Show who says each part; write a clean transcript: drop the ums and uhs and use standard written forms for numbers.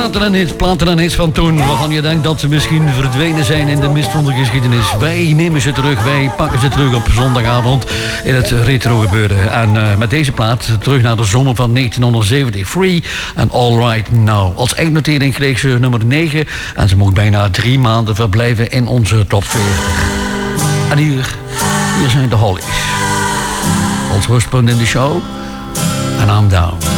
Speaker 1: Platen en hits van toen, waarvan je denkt dat ze misschien verdwenen zijn in de mist van de geschiedenis. Wij nemen ze terug, wij pakken ze terug op zondagavond in het retro gebeuren. En met deze plaat terug naar de zomer van 1970. Free and All Right Now. Als eindnotering kreeg ze nummer 9 en ze mocht bijna 3 maanden verblijven in onze top 40. En hier zijn de Hollies. Ons rustpunt in de show. And I'm down.